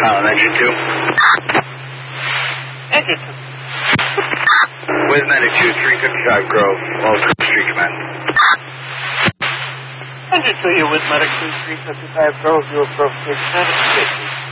Engine 2. Engine 2. With Medic 2, 355 Grove, all Grove Street Command. Engine 2, you with Medic 2, 355 Grove, you approach Street Command.